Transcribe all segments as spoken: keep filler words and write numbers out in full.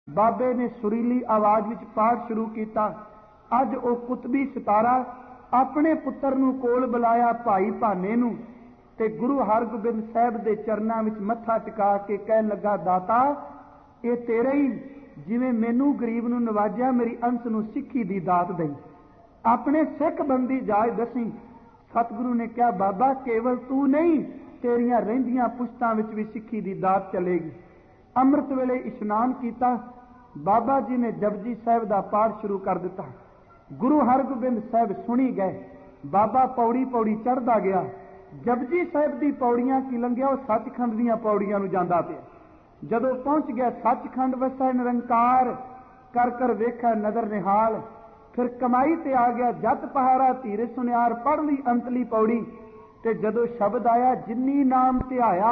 बाबे ने सुरीली आवाज विच पाठ शुरू किया। अज वो कुतबी सितारा अपने पुत्र नूं कोल बुलाया भाई भाने नूं ते गुरु हरगोबिंद साहब दे चरनां विच मत्था टिका के कहन लगा, दाता ये तेरे ही, जिवें मैनू गरीब नूं नवाजिया मेरी अंस नूं सिक्खी दी दात दई, अपने सिख बंदी जाच दसी। सतगुरु ने कहा, बाबा केवल तू नहीं, तेरियां रहिंदियां पुश्तां विच भी सिक्खी दी दात चलेगी। अमृत वेले इशनान किया। बाबा जी ने जपजी साहब का पाठ शुरू कर दिता। गुरु हरगोबिंद साहब सुनी गए। बाबा पौड़ी पौड़ी चढ़ता गया। जपजी साहब की पौड़ियां की लंघिया, वो सचखंड दीयां पौड़ियां नूं जांदा पिया। जदों पहुंच गया सचखंड वसै निरंकार, कर कर वेखै नदर निहाल। फिर कमाई ते आ गया जत पहारा धीरे सुनियार, पढ़ ली अंतली पौड़ी। ते जदों शब्द आया, जिन्नी नाम ध्याया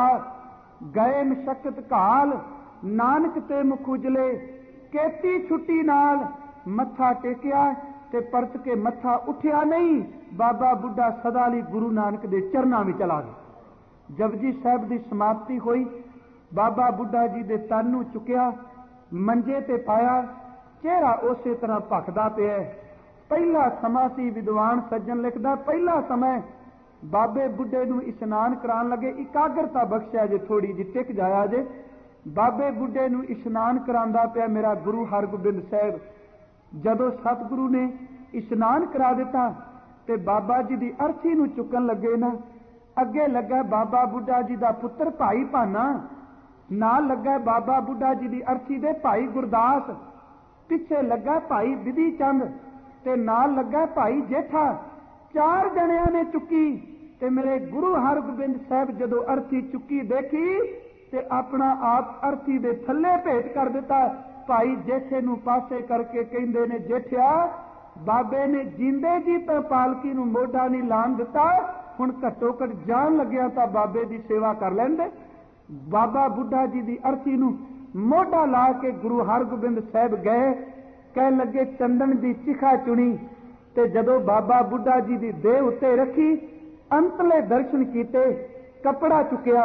गए मशक्कत घाल, नानक ते मुख उजले केती छुट्टी नाल। मत्था टेकिया ते परत के मत्था उठिया नहीं। बाबा बुढ़ा सदा लई गुरु नानक दे चरनां विच चला गया। जपजी साहब की समाप्ति हुई। बाबा बुढ़ा जी दे तन नूं चुकिया, मंजे ते पाया, चेहरा उसे तरह भखदा पिया। पहला समा सी, विद्वान सज्जन लिखदा, पहला समय बाबे बुढ़े नूं इशनान करान लगे। इकाग्रता बख्शिया जे, थोड़ी जी टिक जाया जे। बाबे बुढ़े नूं इशनान करांदा पिया मेरा गुरु हरगोबिंद साहब। जदों सतगुरु ने इशनान करा दिता ते बाबा जी की अर्थी नूं चुकन लगे ना, अगे लगा बाबा बुढ़ा जी का पुत्र भाई भाना, नाल लगा बाबा बुढ़ा जी की अर्थी दे भाई गुरदास, पिछे लगा भाई विधि चंद ते नाल लगा भाई जेठा। चार जणियां ने चुकी ते मेरे गुरु हरगोबिंद साहब जदों अर्थी चुकी देखी ते अपना आप अर्थी दे थल्ले भेंट कर दिता। भाई जेठे नूं पासे करके कहंदे ने, जेठिया बाबे ने जींदे जी तो पालकी नूं मोढा नहीं लाण दिता, हुण घट्टो घट जान लग्या तां बाबे की सेवा कर लैंदे। बाबा बुढ़ा जी की अर्थी नूं मोढा ला के गुरु हरगोबिंद साहब गए। कह लगे चंदन की चिखा चुनी ते जदों बाबा बुढ़ा जी की देह उत्ते रखी, अंतले दर्शन कीते, कपड़ा चुकिया।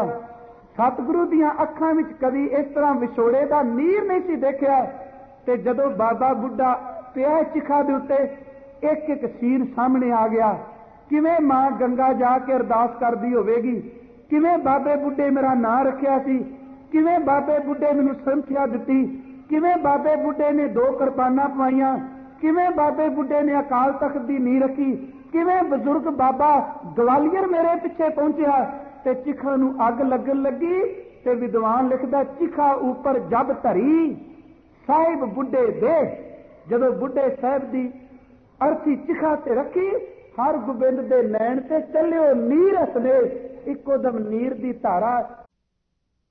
सतगुरु दियां अखां विच कभी इस तरह विछोड़े का नीर नहीं सी देखिया। ते जदों बाबा बुढ़ा पिया चिखा दे उत्ते, एक एक सीन सामने आ गया। किवें मां गंगा जाके अरदास करदी होवेगी, किवें बाबे बुढ़े मेरा नां रखिया सी, किवें बाबे बुढ़े मैनूं संख्या दिती, किवें बाबे बुढ़े ने दो किरपानां पवाईयां, किवें बाबे बुढ़े ने अकाल तख्त की नींह रखी, किवें बजुर्ग बाबा ग्वालियर मेरे पिछे पहुंचा ते चिखा नूं अग लगन लगी। ते विद्वान लिखदा, चिखा ऊपर जब धरी साहिब बुढ़े दे। जदों बुढ़े साहब की अर्थी चिखा ते रखी, हरगोबिंद दे नैन ते चलियो नीर हसने, इको दम नीर की धारा